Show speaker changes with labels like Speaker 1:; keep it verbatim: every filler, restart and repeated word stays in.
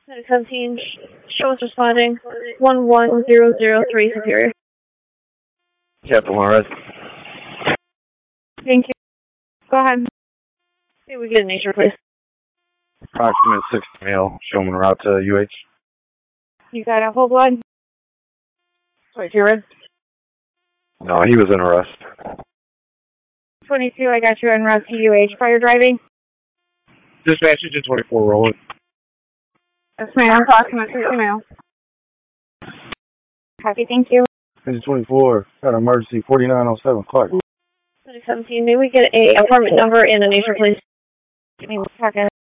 Speaker 1: seventeen, show us responding. one one zero zero three Superior.
Speaker 2: Captain Juarez.
Speaker 1: Thank you. Go ahead. See if we get a nature, please.
Speaker 2: Approximate sixty male, showman route to U H.
Speaker 1: You got a whole blood? Wait, you read?
Speaker 2: No, he was in arrest.
Speaker 1: twenty-two, I got you en route to U H. Prior driving?
Speaker 2: Dispatch engine twenty-four, rolling.
Speaker 1: Yes, ma'am. Approximate sixty male. Copy, thank you.
Speaker 2: Engine twenty-four, got an emergency, forty-nine oh seven Clark.
Speaker 1: seventeen, may we get a apartment number and a nature, please? Give me a second.